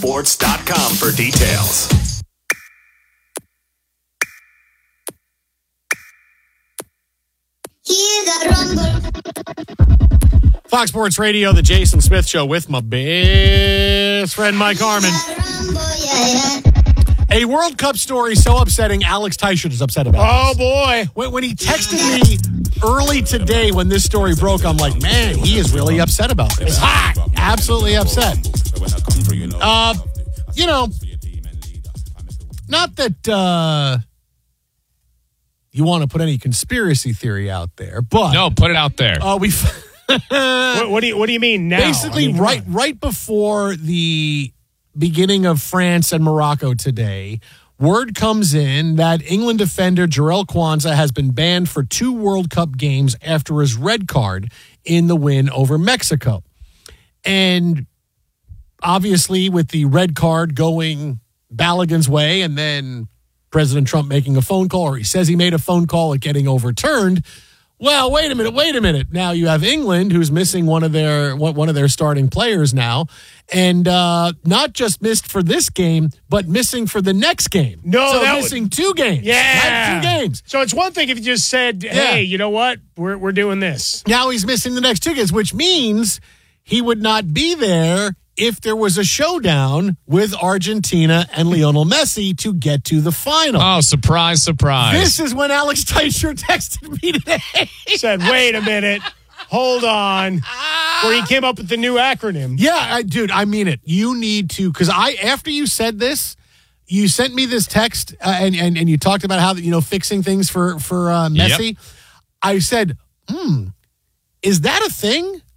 Foxsports.com for details. Fox Sports Radio, the Jason Smith Show with my best friend Mike Harmon. A World Cup story so upsetting, Alex Teichert is upset about Oh, this. boy. When he texted me early today when this story broke, I'm like, man, he is really upset about this. It's hot. Absolutely upset. Not that you want to put any conspiracy theory out there, but No, put it out there. What do you mean now? basically right before the beginning of France and Morocco today, word comes in that England defender Jarell Quansah has been banned for 2 World Cup games after his red card in the win over Mexico. And obviously with the red card going Balogun's way and then President Trump making a phone call, or he says he made a phone call, it getting overturned. Well, wait a minute. Now you have England, who's missing one of their starting players now, and not just missed for this game, but missing for the next game. Missing 2 games. Yeah. 2 games. So it's one thing if you just said, hey, you know what? We're doing this. Now he's missing the next 2 games, which means he would not be there if there was a showdown with Argentina and Lionel Messi to get to the final. Oh, surprise, surprise. This is when Alex Teichert texted me today. Said, wait a minute. Hold on. Where he came up with the new acronym. Yeah, dude, I mean it. You need to, because after you said this, you sent me this text and you talked about how, fixing things for Messi. Yep. I said, is that a thing?